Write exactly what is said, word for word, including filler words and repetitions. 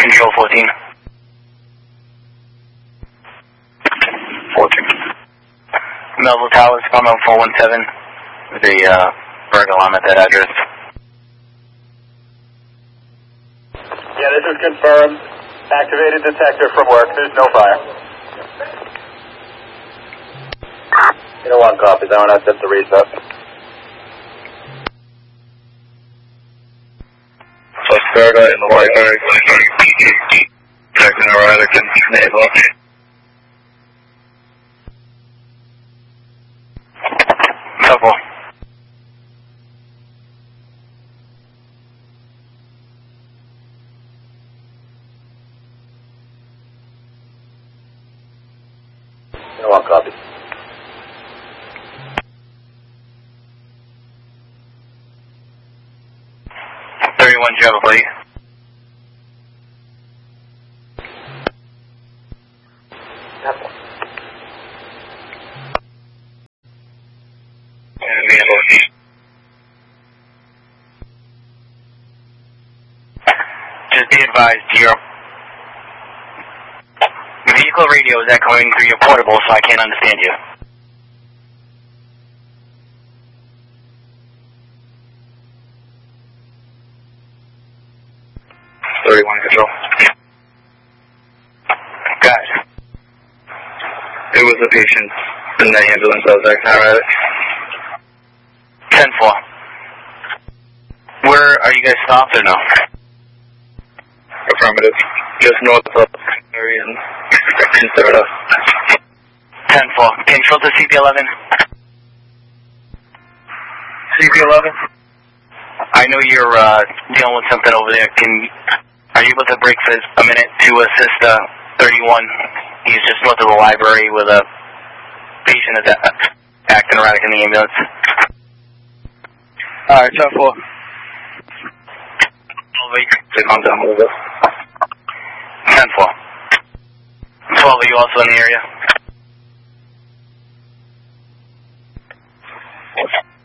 Control fourteen. fourteen. Melville Towers, Palmetto four one seven, with a uh, burglar alarm at that address. Yeah, this is confirmed. Activated detector from work. There's no fire. You know one copy. That one has set the reset. Plus Verda in the library. Checking erratic and naval. Couple. You know one copy. thirty-one, do you have a plate? And the ambulance. Just be advised, your vehicle radio is echoing through your portable, so I can't understand you. thirty-one control. Guys. It was a patient in the ambulance. I was acting erratic. ten four. Where are you guys stopped or no? Affirmative. Just north of Mary and Conserta. ten four. Control to C P eleven. C P eleven? I know you're uh, dealing with something over there. Can Are you able to break for a minute to assist uh, thirty-one? He's just north of the library with a patient that's acting erratic in the ambulance. Alright, ten four. Calm down a little bit. ten four. twelve, are you also in the area?